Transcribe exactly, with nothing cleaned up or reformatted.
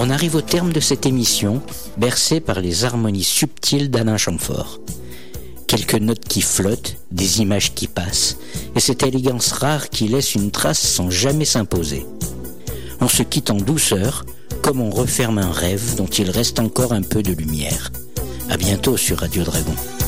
On arrive au terme de cette émission, bercée par les harmonies subtiles d'Alain Chamfort. Quelques notes qui flottent, des images qui passent, et cette élégance rare qui laisse une trace sans jamais s'imposer. On se quitte en douceur, comme on referme un rêve dont il reste encore un peu de lumière. À bientôt sur Radio Dragon.